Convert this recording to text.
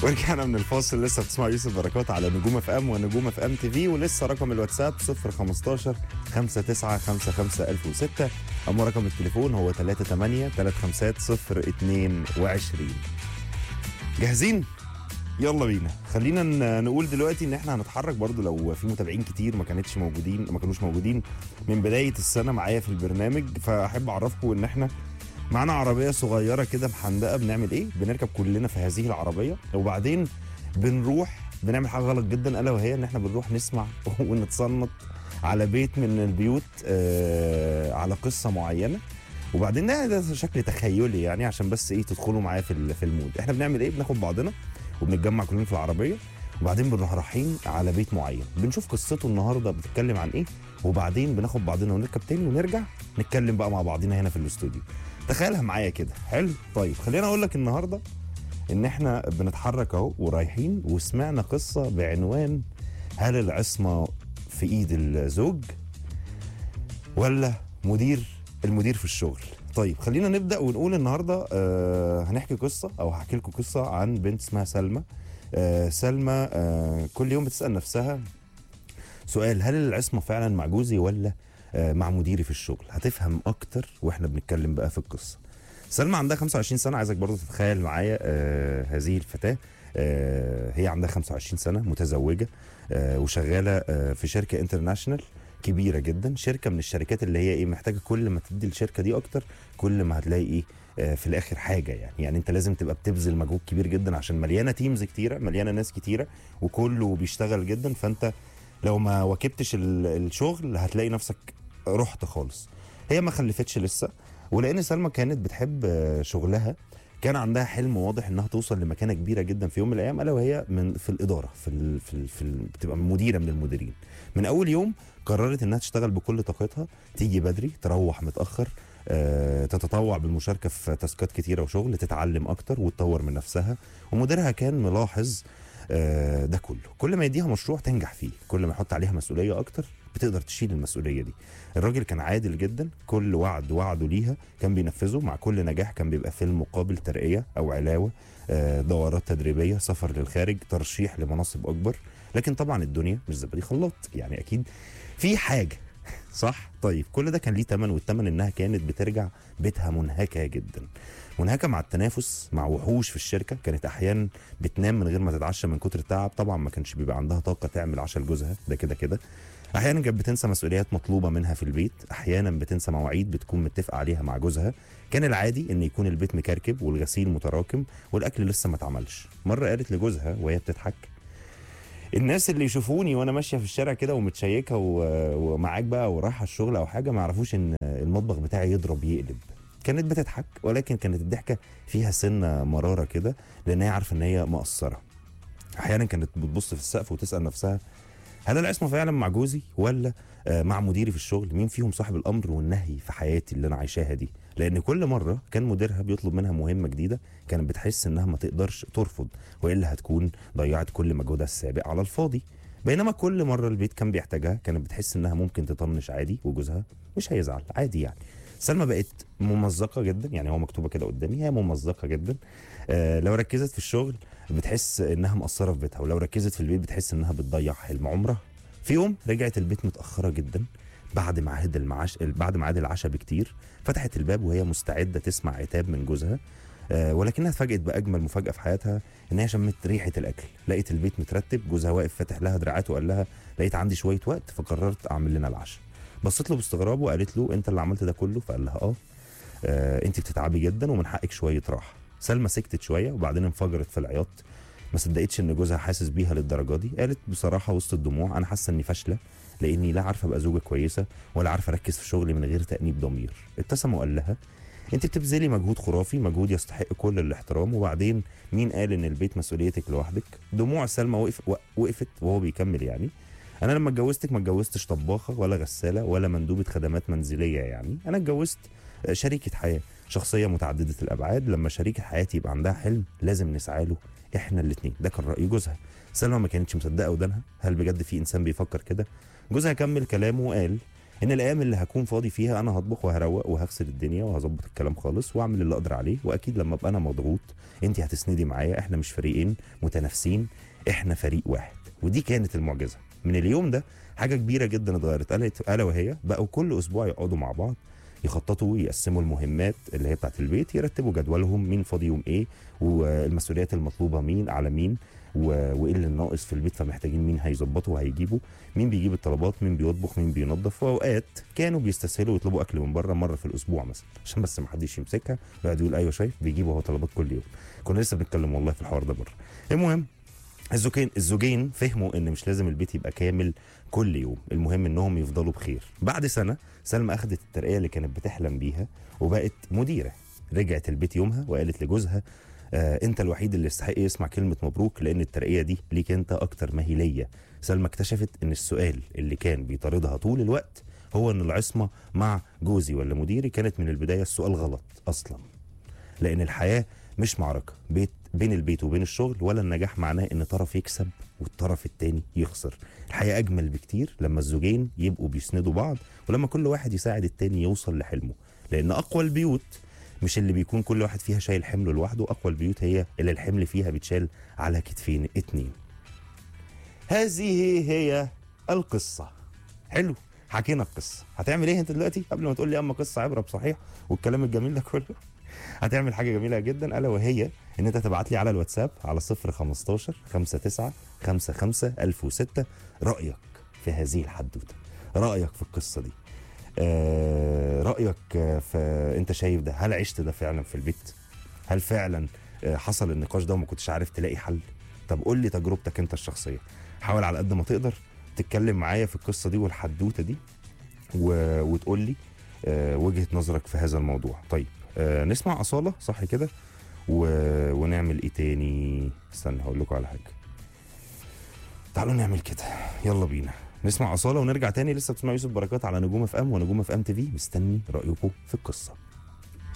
ورجعنا من الفاصل. لسه بتسمع يوسف بركات على نجوم اف ام ونجوم اف ام تي في، ولسه رقم الواتساب 015 5955 1006. اما رقم التليفون هو 38 350 022. جاهزين؟ يلا بينا. خلينا نقول دلوقتي ان احنا هنتحرك برضو لو في متابعين كتير ما كانوش موجودين من بدايه السنه معايا في البرنامج. فاحب اعرفكم ان احنا معانا عربيه صغيره كده محندقه. بنعمل ايه؟ بنركب كلنا في هذه العربيه، وبعدين بنروح بنعمل حاجه غلط جدا، الا وهي ان احنا بنروح نسمع ونتصنت على بيت من البيوت، على قصه معينه. وبعدين ده شكل تخيلي يعني، عشان بس ايه تدخلوا معايا في المود. احنا بنعمل ايه؟ بناخد بعضنا وبنتجمع كلنا في العربيه، وبعدين بنروح رايحين على بيت معين، بنشوف قصته النهارده بتتكلم عن ايه، وبعدين بناخد بعضنا ونركب تاني ونرجع نتكلم بقى مع بعضنا هنا في الاستوديو. تخيلها معايا كده. حلو. طيب خلينا اقول لك النهارده ان احنا بنتحرك اهو ورايحين، وسمعنا قصه بعنوان: هل العصمه في ايد الزوج ولا المدير في الشغل؟ طيب خلينا نبدا ونقول النهارده هنحكي قصه، او هحكي لكم قصه عن بنت اسمها سلمى. سلمى كل يوم بتسال نفسها سؤال: هل العصمه فعلا مع جوزي ولا مع مديري في الشغل؟ هتفهم اكتر واحنا بنتكلم بقى في القصه. سلمى عندها 25 سنه. عايزك برضو تتخيل معايا هذه الفتاه. هي عندها 25 سنه، متزوجه، وشغاله في شركه انترناشونال كبيره جدا. شركه من الشركات اللي هي ايه، محتاجه كل ما تدي الشركه دي اكتر كل ما هتلاقي ايه في الاخر حاجه. يعني انت لازم تبقى بتبذل مجهود كبير جدا، عشان مليانه تيمز كتيره، مليانه ناس كتيره، وكله بيشتغل جدا. فانت لو ما واكبتش الشغل هتلاقي نفسك رحت خالص. هي ما خلفتش لسه، ولان سلمى كانت بتحب شغلها، كان عندها حلم واضح انها توصل لمكانه كبيره جدا في يوم من الايام، الا وهي في الاداره، بتبقى مديره من المديرين. من اول يوم قررت انها تشتغل بكل طاقتها، تيجي بدري تروح متاخر، تتطوع بالمشاركه في تاسكات كتيره وشغل، تتعلم اكتر وتطور من نفسها. ومديرها كان ملاحظ ده كله. كل ما يديها مشروع تنجح فيه، كل ما يحط عليها مسؤوليه اكتر بتقدر تشيل المسؤوليه دي. الراجل كان عادل جدا، كل وعده ليها كان بينفذه. مع كل نجاح كان بيبقى في المقابل ترقيه او علاوه، دورات تدريبيه، سفر للخارج، ترشيح لمناصب اكبر. لكن طبعا الدنيا مش زبادي خلاط، يعني اكيد في حاجه صح. طيب كل ده كان ليه ثمن، والثمن انها كانت بترجع بيتها منهكه جدا، منهكه مع التنافس مع وحوش في الشركه. كانت احيانا بتنام من غير ما تتعشى من كتر التعب. طبعا ما كانش بيبقى عندها طاقه تعمل عشاء لجوزها، ده كده. احيانا كانت بتنسى مسؤوليات مطلوبه منها في البيت، احيانا بتنسى مواعيد بتكون متفقه عليها مع جوزها. كان العادي ان يكون البيت مكركب والغسيل متراكم والاكل لسه ما اتعملش. مره قالت لجوزها وهي بتضحك: الناس اللي يشوفوني وانا ماشيه في الشارع كده ومتشيكه ومعاك بقى ورايحه الشغل او حاجه، ما يعرفوش ان المطبخ بتاعي يضرب يقلب. كانت بتضحك، ولكن كانت الضحكه فيها سنه مراره كده، لان هي عارفه ان هي مقصره. احيانا كانت بتبص في السقف وتسال نفسها: هل العصمه فعلا مع جوزي ولا مع مديري في الشغل؟ مين فيهم صاحب الامر والنهي في حياتي اللي انا عايشاها دي؟ لان كل مره كان مديرها بيطلب منها مهمه جديده كانت بتحس انها ما تقدرش ترفض، والا هتكون ضيعت كل مجهودها السابق على الفاضي. بينما كل مره البيت كان بيحتاجها كانت بتحس انها ممكن تطنش عادي وجوزها مش هيزعل عادي. يعني سلمى بقت ممزقه جدا، يعني هو مكتوبه كده قدامي، هي ممزقه جدا. لو ركزت في الشغل بتحس انها مقصره في بيتها، ولو ركزت في البيت بتحس انها بتضيع حلم عمرها. في يوم رجعت البيت متاخره جدا بعد ميعاد العشاء بكتير. فتحت الباب وهي مستعده تسمع عتاب من جوزها، ولكنها اتفاجئت باجمل مفاجاه في حياتها، ان هي شمت ريحه الاكل. لقيت البيت مترتب، جوزها واقف فاتح لها دراعاته وقال لها: لقيت عندي شويه وقت فقررت اعمل لنا العشاء. بصت له باستغراب وقالت له: انت اللي عملت ده كله؟ فقال لها: انت بتتعبي جدا ومن حقك شويه راحه. سلمى سكتت شويه وبعدين انفجرت في العياط. ما صدقتش ان جوزها حاسس بيها للدرجه دي. قالت بصراحه وسط الدموع: انا حاسه اني فاشله، لاني لا عارفه ابقى زوجه كويسه ولا عارفه اركز في شغلي من غير تانيب ضمير. ابتسم وقال لها: انت بتبذلي مجهود خرافي، مجهود يستحق كل الاحترام، وبعدين مين قال ان البيت مسؤوليتك لوحدك؟ دموع سلمى وقفت وهو بيكمل: يعني انا لما اتجوزتك ما اتجوزتش طباخه ولا غساله ولا مندوبه خدمات منزليه، يعني انا اتجوزت شريكه حياه، شخصيه متعدده الابعاد. لما شريكه حياتي يبقى عندها حلم لازم نسعى له احنا الاثنين. ده كان راي جوزها. سلمى ما كانتش مصدقه ودانها، هل بجد في انسان بيفكر كده؟ جوزها كمل كلامه وقال: ان الايام اللي هكون فاضي فيها انا هطبخ وهروق وهغسل الدنيا وهظبط الكلام خالص واعمل اللي اقدر عليه، واكيد لما ابقى انا مضغوط انت هتسندي معايا، احنا مش فريقين متنافسين، احنا فريق واحد. ودي كانت المعجزه من اليوم ده. حاجه كبيره جدا اتغيرت، الا وهي بقوا كل اسبوع يقعدوا مع بعض يخططوا ويقسموا المهمات اللي هي بتاعت البيت، يرتبوا جدولهم مين فاضي يوم ايه، والمسؤوليات المطلوبه مين على مين، وايه اللي ناقص في البيت فمحتاجين مين هيظبطوا وهيجيبوا، مين بيجيب الطلبات، مين بيطبخ، مين بينظف. واوقات كانوا بيستسهلوا ويطلبوا اكل من بره مره في الاسبوع مثلا عشان بس ما حدش يمسكها ويقعد يقول ايوه شايف بيجيبوا هو طلبات كل يوم. كنا لسه بنتكلم والله في الحوار ده بره. المهم الزوجين فهموا ان مش لازم البيت يبقى كامل كل يوم، المهم انهم يفضلوا بخير. بعد سنه سلمى اخذت الترقيه اللي كانت بتحلم بيها وبقت مديره. رجعت البيت يومها وقالت لجوزها انت الوحيد اللي يستحق يسمع كلمه مبروك، لان الترقيه دي ليك انت اكتر ما هي ليا. سلمى اكتشفت ان السؤال اللي كان بيطاردها طول الوقت هو ان العصمه مع جوزي ولا مديري، كانت من البدايه السؤال غلط اصلا. لان الحياه مش معركه بين البيت وبين الشغل، ولا النجاح معناه ان طرف يكسب والطرف التاني يخسر. الحياه اجمل بكتير لما الزوجين يبقوا بيسندوا بعض، ولما كل واحد يساعد التاني يوصل لحلمه. لان اقوى البيوت مش اللي بيكون كل واحد فيها شايل حمله لوحده، اقوى البيوت هي اللي الحمل فيها بيتشال على كتفين اتنين. هذه هي القصه. حلو، حكينا القصه. هتعمل ايه انت دلوقتي قبل ما تقول لي اما قصه عبره بصحيح والكلام الجميل ده كله؟ هتعمل حاجه جميله جدا، الا وهي ان انت تبعت لي على الواتساب على 015 59 55 1006 رايك في هذه الحدوته، رايك في القصه دي. رايك في انت شايف ده، هل عشت ده فعلا في البيت؟ هل فعلا حصل النقاش ده وما كنتش عارف تلاقي حل؟ طب قول لي تجربتك انت الشخصيه. حاول على قد ما تقدر تتكلم معايا في القصه دي والحدوته دي وتقول لي وجهه نظرك في هذا الموضوع. طيب نسمع أصالة صح كده ونعمل ايه تاني؟ استنى هقول لكم على حاجه. تعالوا نعمل كده، يلا بينا نسمع أصالة ونرجع تاني. لسه بتسمعوا يوسف بركات على نجوم اف ام ونجوم اف ام تي في. مستني رايكم في القصه.